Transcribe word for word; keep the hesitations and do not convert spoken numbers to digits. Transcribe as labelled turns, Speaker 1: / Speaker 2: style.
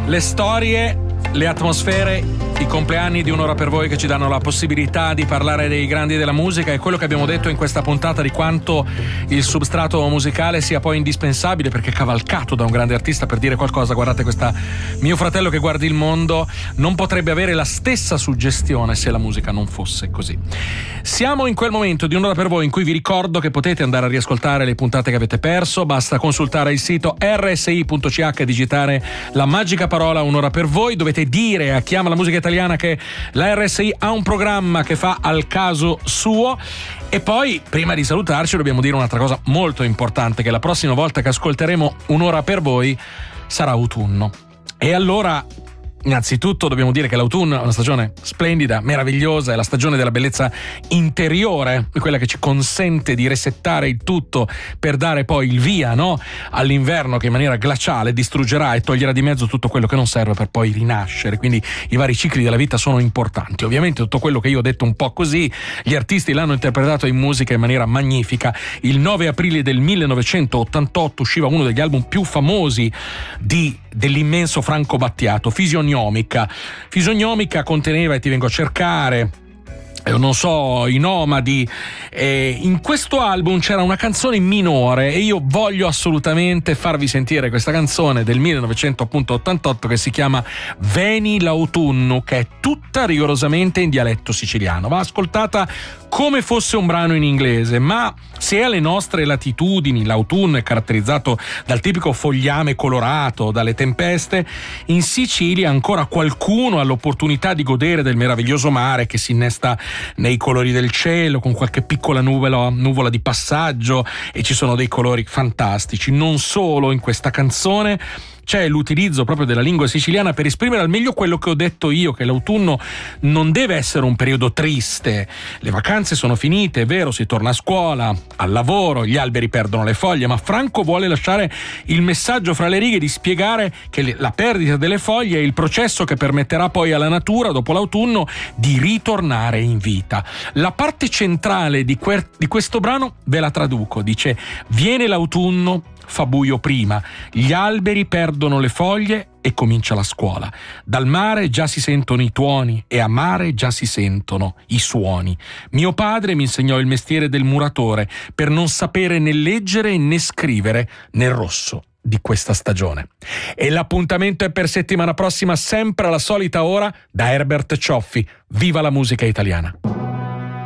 Speaker 1: Le storie, le atmosfere, i compleanni di Un'ora per voi che ci danno la possibilità di parlare dei grandi della musica e quello che abbiamo detto in questa puntata di quanto il substrato musicale sia poi indispensabile, perché cavalcato da un grande artista per dire qualcosa. Guardate, questa Mio fratello che guardi il mondo non potrebbe avere la stessa suggestione se la musica non fosse così. Siamo in quel momento di Un'ora per voi in cui vi ricordo che potete andare a riascoltare le puntate che avete perso. Basta consultare il sito erre esse i punto ci acca e digitare la magica parola Un'ora per voi. Dovete dire a chi ama la musica italiana che la erre esse i ha un programma che fa al caso suo. E poi, prima di salutarci, dobbiamo dire un'altra cosa molto importante, che la prossima volta che ascolteremo Un'ora per voi sarà autunno. E allora, innanzitutto dobbiamo dire che l'autunno è una stagione splendida, meravigliosa, è la stagione della bellezza interiore, quella che ci consente di resettare il tutto per dare poi il via, no? all'inverno che in maniera glaciale distruggerà e toglierà di mezzo tutto quello che non serve per poi rinascere. Quindi i vari cicli della vita sono importanti. Ovviamente tutto quello che io ho detto un po' così, gli artisti l'hanno interpretato in musica in maniera magnifica. Il nove aprile del millenovecentottantotto usciva uno degli album più famosi di, dell'immenso Franco Battiato, Fisionomica. Fisionomica conteneva, e ti vengo a cercare, non so, i Nomadi. Eh, in questo album c'era una canzone minore e io voglio assolutamente farvi sentire questa canzone del millenovecentottantotto che si chiama Veni l'autunno, che è tutta rigorosamente in dialetto siciliano. Va ascoltata come fosse un brano in inglese, ma se alle nostre latitudini l'autunno è caratterizzato dal tipico fogliame colorato, dalle tempeste, in Sicilia ancora qualcuno ha l'opportunità di godere del meraviglioso mare che si innesta nei colori del cielo, con qualche piccola nuvola, nuvola di passaggio, e ci sono dei colori fantastici. Non solo, in questa canzone c'è l'utilizzo proprio della lingua siciliana per esprimere al meglio quello che ho detto io, che l'autunno non deve essere un periodo triste. Le vacanze sono finite, è vero, si torna a scuola, al lavoro, gli alberi perdono le foglie, ma Franco vuole lasciare il messaggio fra le righe di spiegare che la perdita delle foglie è il processo che permetterà poi alla natura, dopo l'autunno, di ritornare in vita. La parte centrale di, que- di questo brano ve la traduco, dice: viene l'autunno, fa buio prima, gli alberi perdono le foglie e comincia la scuola. Dal mare già si sentono i tuoni e a mare già si sentono i suoni. Mio padre mi insegnò il mestiere del muratore per non sapere né leggere né scrivere nel rosso di questa stagione. E l'appuntamento è per settimana prossima, sempre alla solita ora, da Herbert Cioffi. Viva la musica italiana!